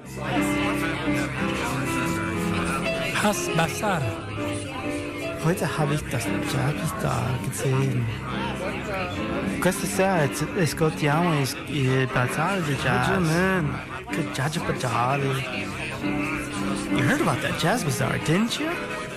Has Bazaar. Heute habe ich das Jazz-Star gesehen. Questa sera ascoltiamo il Bazaar di Jazz. What do you mean? Good Jazz Bazaar. You heard about that Jazz Bazaar, didn't you?